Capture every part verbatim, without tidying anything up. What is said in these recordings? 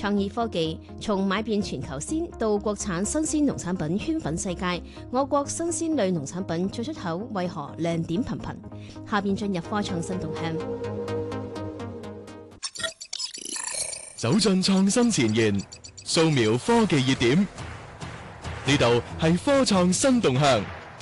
創意科技從買遍全球鮮到國產新鮮農產品圈粉世界，我國新鮮類農產品進出口為何亮點頻頻？下邊進入科創新動向， 走進創新前沿，掃描科技熱點，呢度係科創新動向。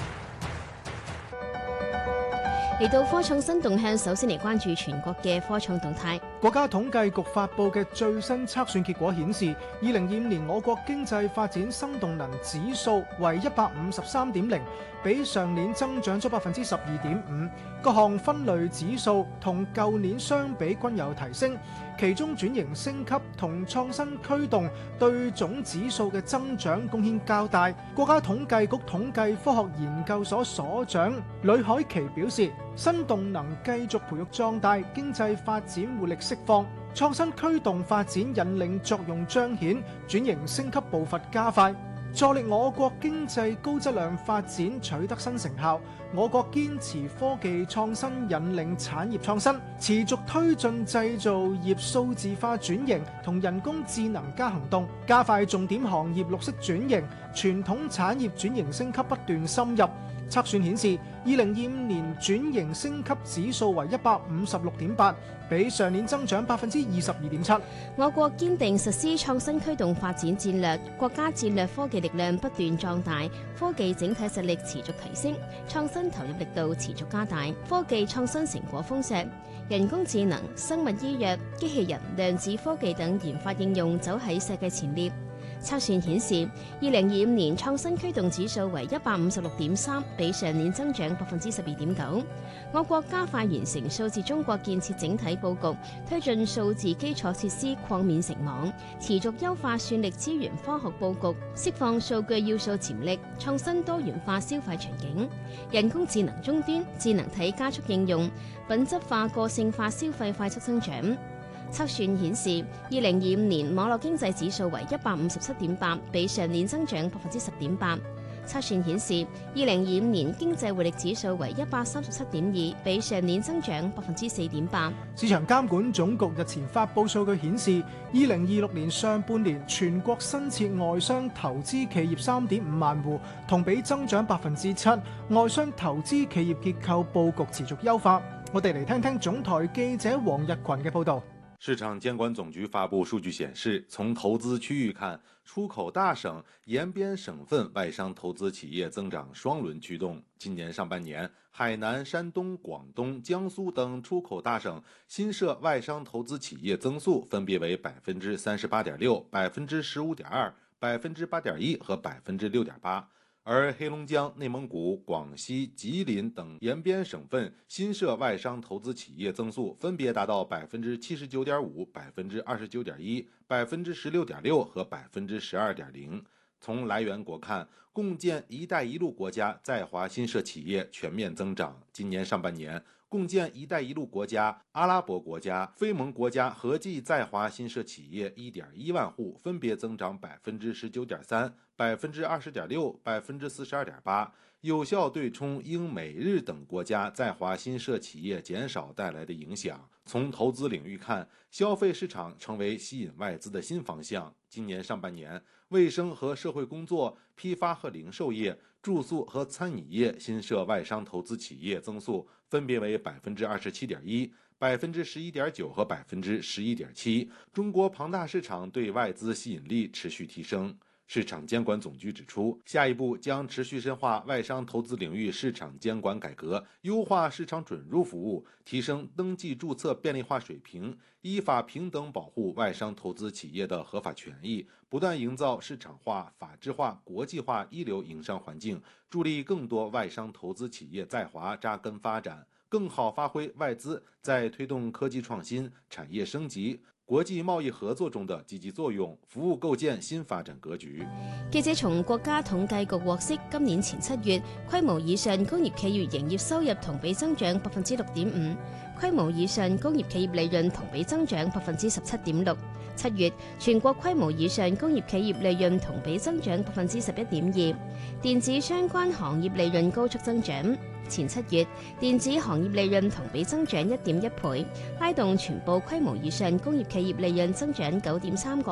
嚟到科創新動向，首先嚟關注全國嘅科創動態。 國家統計局發布嘅最新測算結果顯示，二零二五年我國經濟發展新動能指數為一百五十三點零，比上年增長咗百分之十二點五。各項分類指數同舊年相比均有提升，其中轉型升級同創新驅動對總指數嘅增長貢獻較大。國家統計局統計科學研究所所長呂海琪表示，新動能繼續培育壯大，經濟發展活力釋放，創新驅動發展引領作用彰顯，轉型升級步伐加快，助力我國經濟高質量發展取得新成效。我國堅持科技創新引領產業創新，持續推進製造業數字化轉型同人工智能加行動，加快重點行業綠色轉型，傳統產業轉型升級不斷深入。測算顯示，二零二五年轉型升級指數為一百五十六點八，比上年增長百分之二十二點七。 我國堅定實施創新驅動發展戰略，國家戰略科技力量不斷壯大，科技整體實力持續提升，創新投入力度持續加大，科技創新成果豐碩，人工智能、生物醫藥、機器人、量子科技等研發應用走喺世界前列。測算顯示，二零二五年創新驅動指數為一百五十六點三，比上年增長百分之十二點九。我國加快完成數字中國建設整體佈局，推進數字基礎設施擴面成網，持續優化算力資源科學佈局，釋放數據要素潛力，創新多元化消費場景，人工智能終端、智能體加速應用，品質化個性化消費快速增長。測算顯示，二零二五年網絡經濟指數為一百五十七點八，比上年增長百分之十點八。測算顯示，二零二五年經濟活力指數為一百三十七點二，比上年增長百分之四點八。 市場監管總局日前發布數據顯示，二零二六年上半年全國新設外商投資企業三點五萬戶，同比增長百分之七。外商投資企業結構佈局持續優化。我哋嚟聽聽總台記者黃日群嘅報導。 市場監管總局發布數據顯示，從投資區域看，出口大省、沿邊省份外商投資企業增長雙輪驅動。今年上半年，海南、山東、廣東、江蘇等出口大省新設外商投資企業增速分別為百分之三十八點六、百分之十五點二、百分之八點一和百分之六點八。而黑龍江、內蒙古、廣西、吉林等沿邊省份新設外商投資企業增速分別達到百分之七十九點五、百分之二十九點一、百分之十六點六和百分之十二點零。從來源國看，共建“一帶一路”國家在華新設企業全面增長。今年上半年，共建“一帶一路”國家、阿拉伯國家、非盟國家合計在華新設企業一點一萬戶，分別增長百分之十九點三、百分之二十點六、百分之四十二點八，有效對沖英美日等國家在華新設企業減少帶來的影響。從投資領域看，消費市場成為吸引外資的新方向。今年上半年，衛生和社會工作、批發和零售業、住宿和餐飲業新設外商投資企業增速分別為百分之二十七點一、百分之十一點九和百分之十一點七。中國龐大市場對外資吸引力持續提升。市場監管總局指出，下一步將持續深化外商投資領域市場監管改革，優化市場准入服務，提升登記註冊便利化水平，依法平等保護外商投資企業的合法權益，不斷營造市場化、法治化、國際化一流營商環境，助力更多外商投資企業在華扎根發展，更好發揮外資在推動科技創新、產業升級、國際貿易合作中的積極作用，服務構建新發展格局。 記者從國家統計局獲悉，今年前七月規模以上工業企業營業收入同比增長百分之六點五，規模以上工業企業利潤同比增長百分之十七點六。七月全國規模以上工業企業利潤同比增長百分之十一點二，電子相關行業利潤高速增長。前七月，電子行業利潤同比增長一點一倍，拉動全部規模以上工業企業利潤增長九點三個